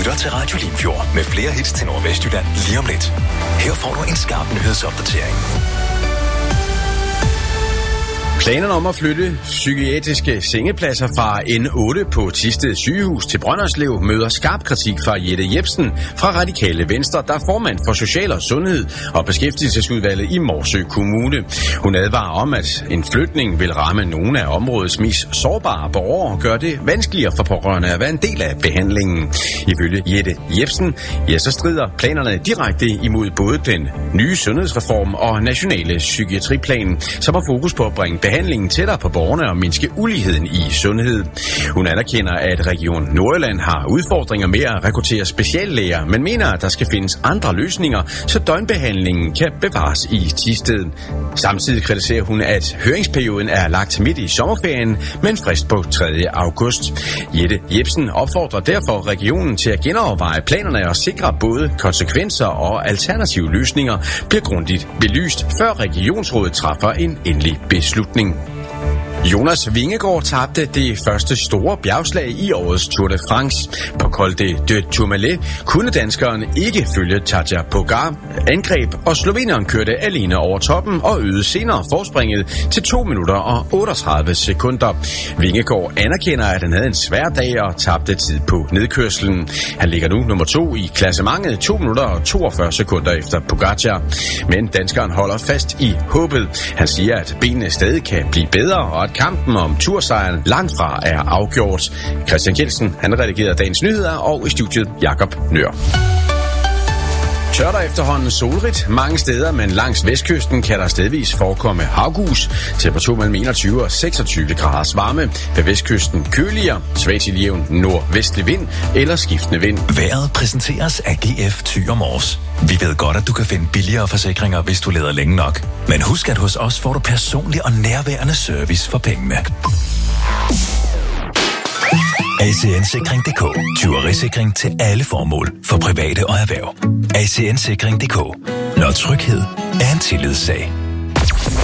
lytter til Radio Limfjord med flere hits til Nordvestjylland lige om lidt. Her får du en skarp nyhedsopdatering. Planerne om at flytte psykiatriske sengepladser fra N8 på Thisted sygehus til Brønderslev møder skarp kritik fra Jette Jepsen fra Radikale Venstre, der er formand for Social og Sundhed og Beskæftigelsesudvalget i Morsø Kommune. Hun advarer om, at en flytning vil ramme nogle af områdets mest sårbare borgere og gøre det vanskeligere for pårørende at være en del af behandlingen. Ifølge Jette Jepsen, så strider planerne direkte imod både den nye sundhedsreform og nationale psykiatriplan, som har fokus på at bringe behandlingen tættere på borgerne og mindske uligheden i sundhed. Hun anerkender, at Region Nordjylland har udfordringer med at rekruttere speciallæger, men mener, at der skal findes andre løsninger, så døgnbehandlingen kan bevares i Thisted. Samtidig kritiserer hun, at høringsperioden er lagt midt i sommerferien med en frist på 3. august. Jette Jepsen opfordrer derfor regionen til at genoverveje planerne og sikre både konsekvenser og alternative løsninger bliver grundigt belyst, før regionsrådet træffer en endelig beslutning. Jonas Vingegaard tabte det første store bjergslag i årets Tour de France. På Col de Tourmalet kunne danskeren ikke følge Tadej Pogačar angreb, og sloveneren kørte alene over toppen og øgede senere forspringet til 2 minutter og 38 sekunder. Vingegaard anerkender, at han havde en svær dag og tabte tid på nedkørslen. Han ligger nu nummer 2 i klassementet, 2 minutter og 42 sekunder efter Pogačar. Men danskeren holder fast i håbet. Han siger, at benene stadig kan blive bedre, og at kampen om tursejren langt fra er afgjort. Christian Kjeldsen, han redigerede dagens nyheder, og i studiet Jakob Nør. Tør der efterhånden solrigt mange steder, men langs vestkysten kan der stedvis forekomme havgus. Temperatur mellem 21 og 26 graders varme. Ved vestkysten køligere, svag til jævn nordvestlig vind eller skiftende vind. Vejret præsenteres af GF Thyre Mors. Vi ved godt, at du kan finde billigere forsikringer, hvis du leder længe nok. Men husk, at hos os får du personlig og nærværende service for pengene. ACN-sikring.dk. Tyverisikring til alle formål for private og erhverv. ACN-sikring.dk. Når tryghed er en tillidssag.